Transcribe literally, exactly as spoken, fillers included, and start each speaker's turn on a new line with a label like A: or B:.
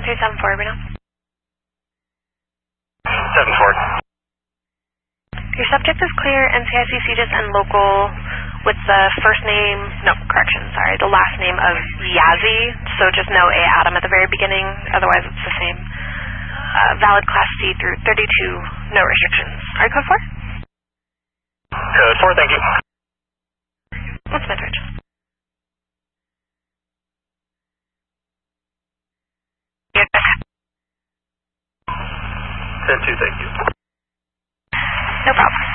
A: one three seven four, Reno.
B: seven four.
A: Your subject is clear, N C I C C just and local with the first name, no, correction, sorry, the last name of Yazzie, so just no A Adam at the very beginning, otherwise it's the same. Uh, valid Class C through thirty-two, no restrictions. Are you code four?
B: Code four, thank you.
A: What's Midridge?
B: ten two, thank you.
A: No problem.